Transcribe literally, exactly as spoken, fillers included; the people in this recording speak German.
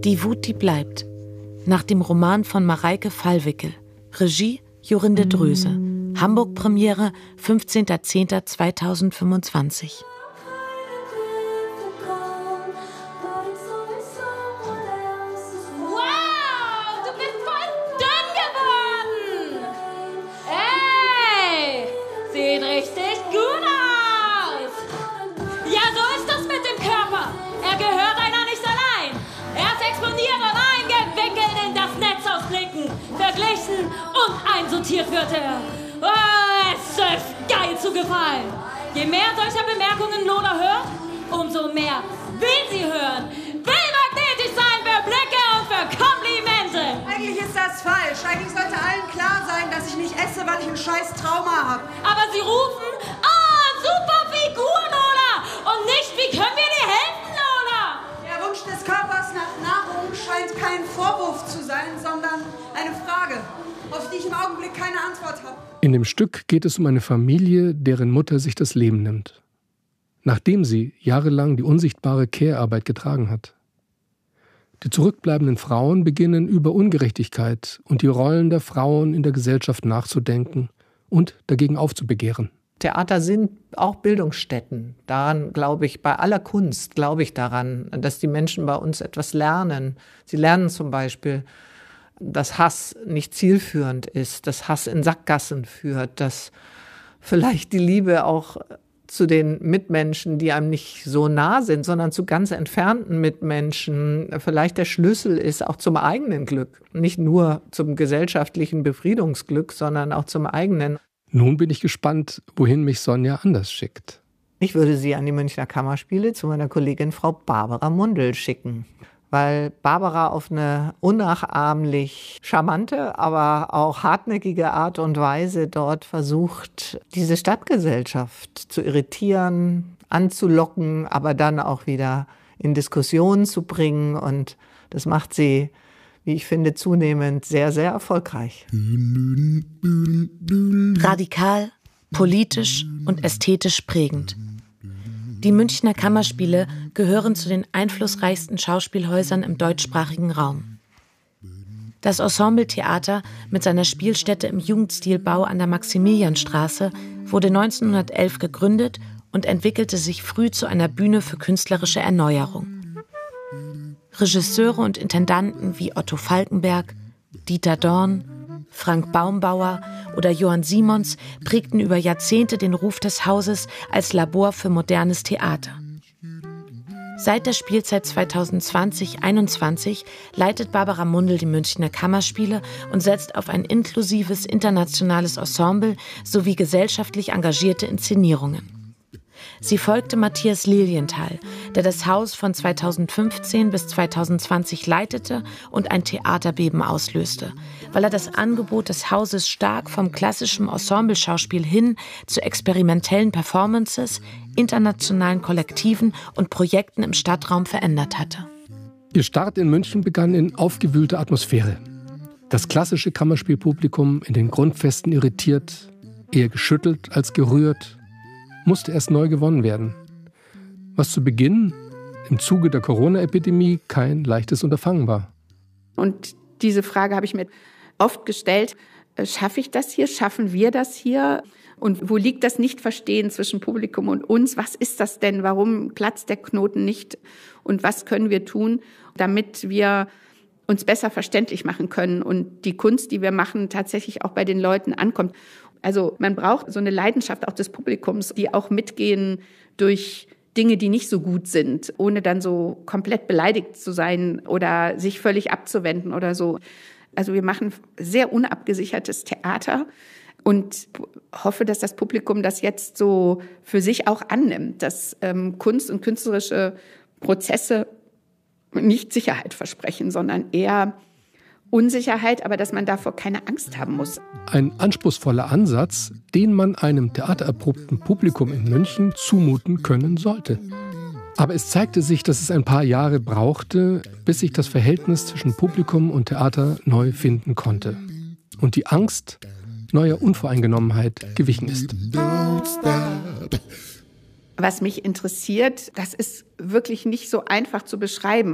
Die Wut, die bleibt. Nach dem Roman von Mareike Fallwickel. Regie Jorinde Dröse. Hamburg-Premiere fünfzehnter zehnter zweitausendfünfundzwanzig. Verglichen und einsortiert wird er. Oh, es ist geil zu gefallen. Je mehr solcher Bemerkungen Lola hört, umso mehr will sie hören. Will magnetisch sein für Blicke und für Komplimente. Eigentlich ist das falsch. Eigentlich sollte allen klar sein, dass ich nicht esse, weil ich ein scheiß Trauma habe. Aber sie rufen, ah, super Figur, Lola. Und nicht, wie können wir dir helfen, Lola? Der Wunsch des Körpers nach Nahrung scheint kein Vorwurf zu sein, sondern eine Frage, auf die ich im Augenblick keine Antwort habe. In dem Stück geht es um eine Familie, deren Mutter sich das Leben nimmt, nachdem sie jahrelang die unsichtbare Care-Arbeit getragen hat. Die zurückbleibenden Frauen beginnen über Ungerechtigkeit und die Rollen der Frauen in der Gesellschaft nachzudenken und dagegen aufzubegehren. Theater sind auch Bildungsstätten. Daran glaube ich, bei aller Kunst glaube ich daran, dass die Menschen bei uns etwas lernen. Sie lernen zum Beispiel, dass Hass nicht zielführend ist, dass Hass in Sackgassen führt, dass vielleicht die Liebe auch zu den Mitmenschen, die einem nicht so nah sind, sondern zu ganz entfernten Mitmenschen, vielleicht der Schlüssel ist auch zum eigenen Glück. Nicht nur zum gesellschaftlichen Befriedungsglück, sondern auch zum eigenen. Nun bin ich gespannt, wohin mich Sonja Anders schickt. Ich würde sie an die Münchner Kammerspiele zu meiner Kollegin Frau Barbara Mundl schicken. Weil Barbara auf eine unnachahmlich charmante, aber auch hartnäckige Art und Weise dort versucht, diese Stadtgesellschaft zu irritieren, anzulocken, aber dann auch wieder in Diskussionen zu bringen. Und das macht sie, wie ich finde, zunehmend sehr, sehr erfolgreich. Radikal, politisch und ästhetisch prägend. Die Münchner Kammerspiele gehören zu den einflussreichsten Schauspielhäusern im deutschsprachigen Raum. Das Ensemble Theater mit seiner Spielstätte im Jugendstilbau an der Maximilianstraße wurde neunzehnhundertelf gegründet und entwickelte sich früh zu einer Bühne für künstlerische Erneuerung. Regisseure und Intendanten wie Otto Falkenberg, Dieter Dorn, Frank Baumbauer oder Johann Simons prägten über Jahrzehnte den Ruf des Hauses als Labor für modernes Theater. Seit der Spielzeit zweitausendzwanzig einundzwanzig leitet Barbara Mundl die Münchner Kammerspiele und setzt auf ein inklusives internationales Ensemble sowie gesellschaftlich engagierte Inszenierungen. Sie folgte Matthias Lilienthal, der das Haus von zweitausendfünfzehn bis zweitausendzwanzig leitete und ein Theaterbeben auslöste, weil er das Angebot des Hauses stark vom klassischen Ensembleschauspiel hin zu experimentellen Performances, internationalen Kollektiven und Projekten im Stadtraum verändert hatte. Ihr Start in München begann in aufgewühlter Atmosphäre. Das klassische Kammerspielpublikum in den Grundfesten irritiert, eher geschüttelt als gerührt, musste erst neu gewonnen werden. Was zu Beginn im Zuge der Corona-Epidemie kein leichtes Unterfangen war. Und diese Frage habe ich mir oft gestellt, schaffe ich das hier, schaffen wir das hier? Und wo liegt das Nichtverstehen zwischen Publikum und uns? Was ist das denn? Warum platzt der Knoten nicht? Und was können wir tun, damit wir uns besser verständlich machen können und die Kunst, die wir machen, tatsächlich auch bei den Leuten ankommt? Also man braucht so eine Leidenschaft auch des Publikums, die auch mitgehen durch Dinge, die nicht so gut sind, ohne dann so komplett beleidigt zu sein oder sich völlig abzuwenden oder so. Also wir machen sehr unabgesichertes Theater und hoffe, dass das Publikum das jetzt so für sich auch annimmt, dass ähm, Kunst und künstlerische Prozesse nicht Sicherheit versprechen, sondern eher Unsicherheit, aber dass man davor keine Angst haben muss. Ein anspruchsvoller Ansatz, den man einem theatererprobten Publikum in München zumuten können sollte. Aber es zeigte sich, dass es ein paar Jahre brauchte, bis sich das Verhältnis zwischen Publikum und Theater neu finden konnte. Und die Angst neuer Unvoreingenommenheit gewichen ist. Was mich interessiert, das ist wirklich nicht so einfach zu beschreiben.